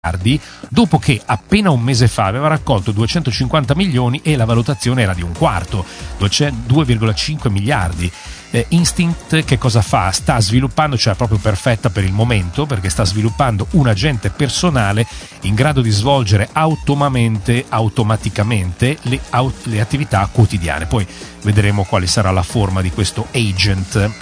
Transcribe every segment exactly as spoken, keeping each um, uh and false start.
dopo che appena un mese fa aveva raccolto duecentocinquanta milioni e la valutazione era di un quarto, due virgola cinque miliardi. Eh, Instinct che cosa fa? Sta sviluppando, cioè proprio perfetta per il momento, perché sta sviluppando un agente personale in grado di svolgere automamente, automaticamente le, au- le attività quotidiane. Poi vedremo quale sarà la forma di questo agent.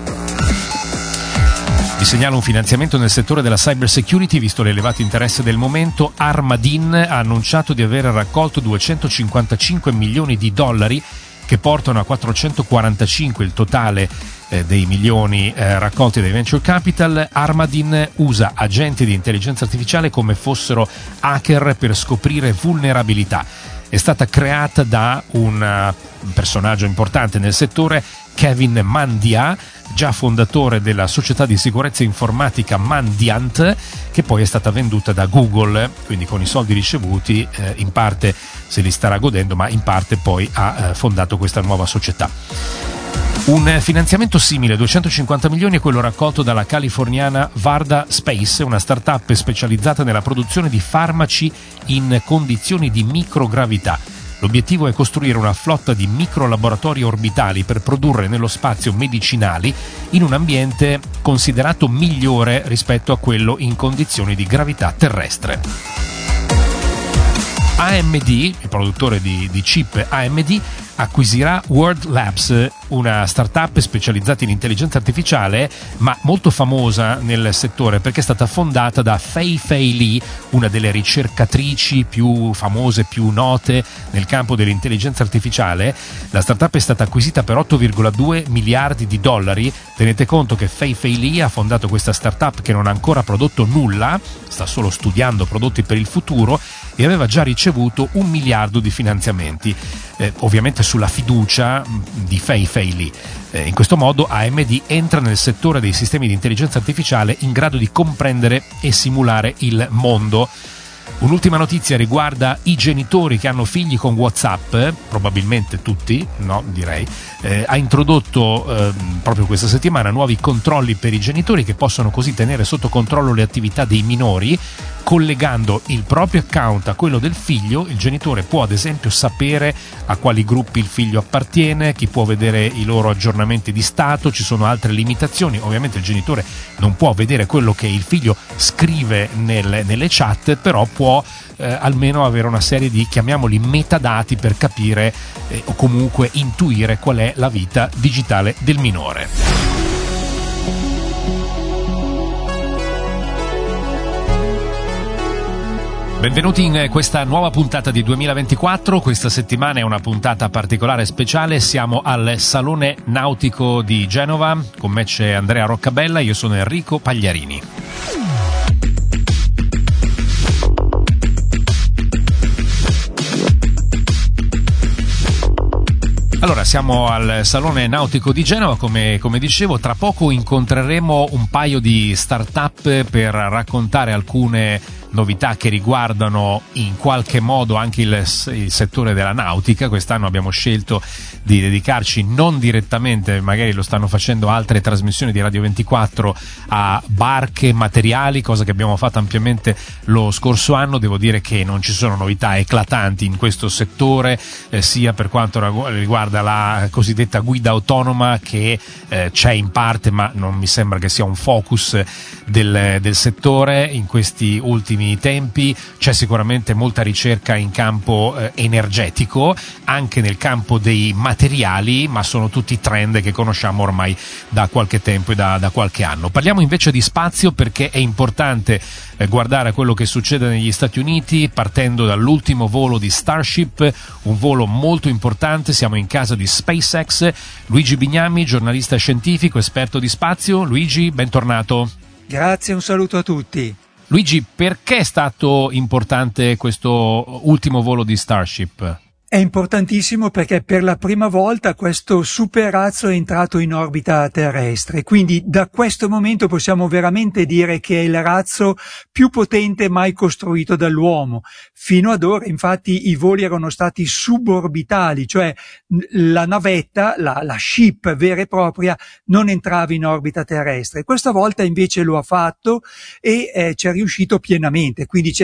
Vi segnalo un finanziamento nel settore della cyber security, visto l'elevato interesse del momento. Armadin ha annunciato di aver raccolto duecentocinquantacinque milioni di dollari, che portano a quattrocentoquarantacinque il totale eh, dei milioni eh, raccolti dai venture capital. Armadin usa agenti di intelligenza artificiale come fossero hacker per scoprire vulnerabilità. È stata creata da un uh, personaggio importante nel settore, Kevin Mandia, già fondatore della società di sicurezza informatica Mandiant, che poi è stata venduta da Google, quindi con i soldi ricevuti eh, in parte se li starà godendo, ma in parte poi ha eh, fondato questa nuova società. Un finanziamento simile, duecentocinquanta milioni, è quello raccolto dalla californiana Varda Space, una startup specializzata nella produzione di farmaci in condizioni di microgravità. L'obiettivo è costruire una flotta di microlaboratori orbitali per produrre nello spazio medicinali in un ambiente considerato migliore rispetto a quello in condizioni di gravità terrestre. A M D, il produttore di, di chip A M D, acquisirà World Labs, una startup specializzata in intelligenza artificiale ma molto famosa nel settore perché è stata fondata da Fei Fei Li, una delle ricercatrici più famose, più note nel campo dell'intelligenza artificiale. La startup è stata acquisita per otto virgola due miliardi di dollari. Tenete conto che Fei Fei Li ha fondato questa startup che non ha ancora prodotto nulla, sta solo studiando prodotti per il futuro, e aveva già ricevuto un miliardo di finanziamenti, eh, ovviamente sulla fiducia di Fei Fei Li. Eh, in questo modo A M D entra nel settore dei sistemi di intelligenza artificiale in grado di comprendere e simulare il mondo. Un'ultima notizia riguarda i genitori che hanno figli con WhatsApp, probabilmente tutti, no direi, eh, ha introdotto eh, proprio questa settimana nuovi controlli per i genitori che possono così tenere sotto controllo le attività dei minori. Collegando il proprio account a quello del figlio, il genitore può ad esempio sapere a quali gruppi il figlio appartiene, chi può vedere i loro aggiornamenti di stato. Ci sono altre limitazioni, ovviamente il genitore non può vedere quello che il figlio scrive nel, nelle chat, però può eh, almeno avere una serie di, chiamiamoli, metadati per capire eh, o comunque intuire qual è la vita digitale del minore. Benvenuti in questa nuova puntata di duemilaventiquattro. Questa settimana è una puntata particolare e speciale. Siamo al Salone Nautico di Genova. Con me c'è Andrea Roccabella, io sono Enrico Pagliarini. Allora, siamo al Salone Nautico di Genova, come, come dicevo. Tra poco incontreremo un paio di start-up per raccontare alcune novità che riguardano in qualche modo anche il, il settore della nautica. Quest'anno abbiamo scelto di dedicarci non direttamente, magari lo stanno facendo altre trasmissioni di Radio ventiquattro, a barche, materiali, cosa che abbiamo fatto ampiamente lo scorso anno. Devo dire che non ci sono novità eclatanti in questo settore, eh, sia per quanto riguarda la cosiddetta guida autonoma, che eh, c'è in parte ma non mi sembra che sia un focus del, del settore in questi ultimi tempi. C'è sicuramente molta ricerca in campo eh, energetico, anche nel campo dei materiali, ma sono tutti trend che conosciamo ormai da qualche tempo e da, da qualche anno. Parliamo invece di spazio, perché è importante eh, guardare a quello che succede negli Stati Uniti, partendo dall'ultimo volo di Starship, un volo molto importante. Siamo in casa di SpaceX. Luigi Bignami, giornalista scientifico, esperto di spazio. Luigi, bentornato. Grazie, un saluto a tutti. Luigi, perché è stato importante questo ultimo volo di Starship? È importantissimo perché per la prima volta questo superrazzo è entrato in orbita terrestre, quindi da questo momento possiamo veramente dire che è il razzo più potente mai costruito dall'uomo. Fino ad ora infatti i voli erano stati suborbitali, cioè la navetta, la, la ship vera e propria, non entrava in orbita terrestre. Questa volta invece lo ha fatto e eh, ci è riuscito pienamente, quindi c'è